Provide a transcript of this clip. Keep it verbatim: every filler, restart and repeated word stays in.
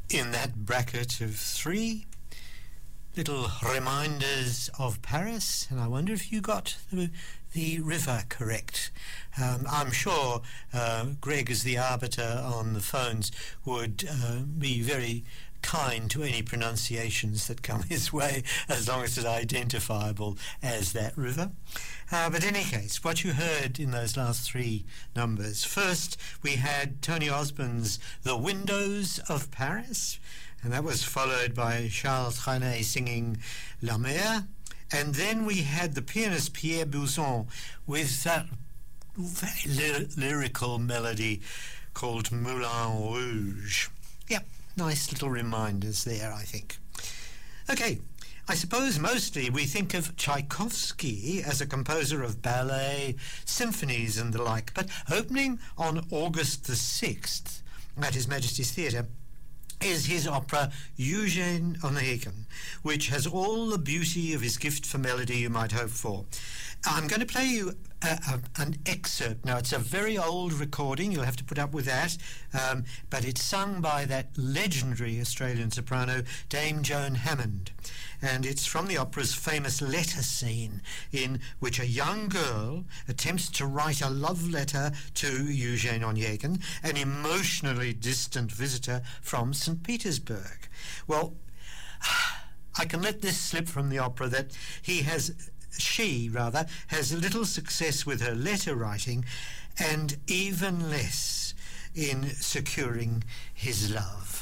in that bracket of three little reminders of Paris, and I wonder if you got the, the river correct. Um, I'm sure uh, Greg, as the arbiter on the phones, would uh, be very kind to any pronunciations that come his way, as long as it's identifiable as that river. Uh, but in any case, what you heard in those last three numbers, first we had Tony Osborne's The Windows of Paris, and that was followed by Charles Trenet singing La Mer, and then we had the pianist Pierre Bouzon with that very ly- lyrical melody called Moulin Rouge. Yep, nice little reminders there, I think. Okay, I suppose mostly we think of Tchaikovsky as a composer of ballet, symphonies and the like, but opening on August the sixth at His Majesty's Theatre is his opera Eugène Onegin, which has all the beauty of his gift for melody you might hope for. I'm going to play you a, a, an excerpt. Now, it's a very old recording, you'll have to put up with that, um, but it's sung by that legendary Australian soprano, Dame Joan Hammond. And it's from the opera's famous letter scene, in which a young girl attempts to write a love letter to Eugène Onegin, an emotionally distant visitor from Saint Petersburg. Well, I can let this slip from the opera that he has, she rather, has little success with her letter writing and even less in securing his love.